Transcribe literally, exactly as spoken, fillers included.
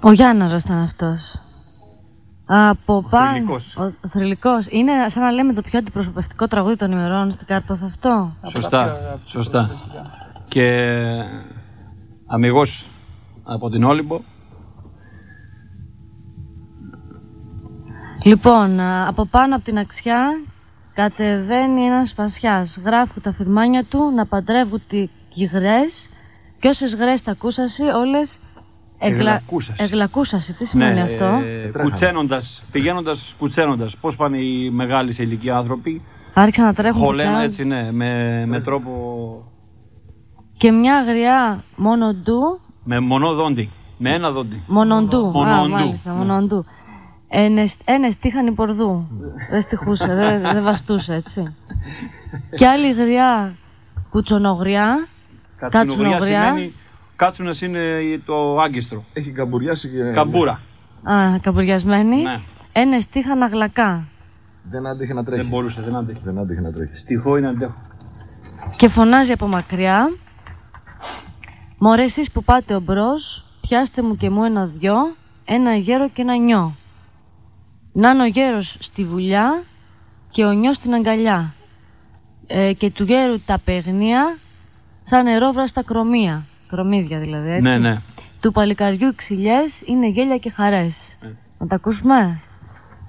Ο Γιάνναρος ήταν αυτός. Από πάνω. Ο Θρυλικός. Είναι σαν να λέμε το πιο αντιπροσωπευτικό τραγούδι των ημερών στην Κάρπαθο αυτό. Σωστά, σωστά. Και αμιγώς από την Όλυμπο. Λοιπόν, από πάνω από την αξιά κατεβαίνει ένας σπασιάς. Γράφουν τα φυρμάνια του να παντρεύουν τις γρές και όσες γρές τα ακούσασαι όλες εγλα... εγλακούσασαι. Τι σημαίνει ναι, αυτό? Ε, κουτσένοντας, πηγαίνοντας κουτσένοντας. Πώς πάνε οι μεγάλοι σε ηλικία άνθρωποι? Άρχισαν να τρέχουν. Χωλένα έτσι, ναι, με, με τρόπο... Και μια αγριά μονοντού. Με μονοδόντι, με ένα δόντι. Μονοντού, Μονοντού. Α, μάλιστα, μονοντού. Ένες τύχαν πορδού. Δεν στιχούσε, δεν, δεν βαστούσε, έτσι. Και άλλη γριά κουτσονογριά. Κατσουνογριά σημαίνει, κάτσουνας είναι το άγκιστρο. Έχει καμπουριάσει και... Καμπούρα. Α, καμπουριασμένη. Ναι. Ένες τύχαν αγλακά. Δεν άντεχε να τρέχει. Δεν μπορούσε, δεν άντεχε. Δεν άντεχε να τρέχει. Στιχώ είναι αντέχω. Και φωνάζει από μακριά. Μωρέ εσείς που πάτε ομπρός, πιάστε μου και μου ένα δυο, ένα γέρο και ένα νιό. Να είναι ο γέρος στη βουλιά και ο νιός στην αγκαλιά. Ε, και του γέρου τα παιγνία σαν νερόβρα στα κρομία. Κρομίδια δηλαδή, έτσι. Ναι, ναι. Του παλικαριού οι ξυλιές είναι γέλια και χαρές. Ε. Να τα ακούσουμε.